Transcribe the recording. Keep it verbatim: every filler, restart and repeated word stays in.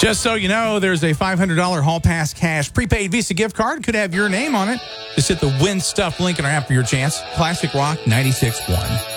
Just so you know, there's a five hundred dollars Hall Pass Cash prepaid Visa gift card. Could have your name on it. Just hit the Win Stuff link in our app for your chance. Classic Rock ninety-six point one.